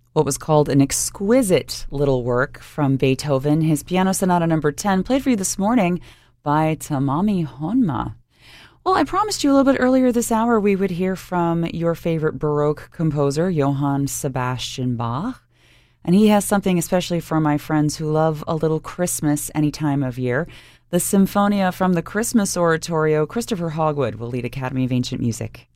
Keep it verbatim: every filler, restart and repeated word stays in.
what was called an exquisite little work from Beethoven, his Piano Sonata number ten, played for you this morning by Tamami Honma. Well, I promised you a little bit earlier this hour we would hear from your favorite Baroque composer, Johann Sebastian Bach. And he has something especially for my friends who love a little Christmas any time of year. The Symphonia from the Christmas Oratorio. Christopher Hogwood will lead Academy of Ancient Music.